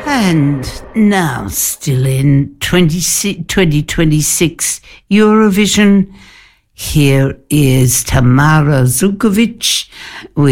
And now, still in 2026 Eurovision, here is Tamara Zukovic with